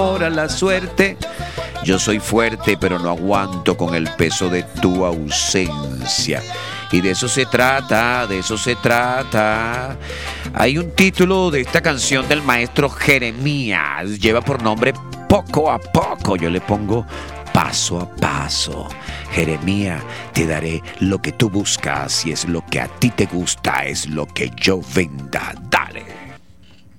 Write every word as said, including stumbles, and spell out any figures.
Ahora la suerte. Yo soy fuerte, pero no aguanto con el peso de tu ausencia. Y de eso se trata, de eso se trata. Hay un título de esta canción del maestro Jeremías. Lleva por nombre Poco a Poco. Yo le pongo paso a paso. Jeremías, te daré lo que tú buscas. Si es lo que a ti te gusta, es lo que yo venda. Dale.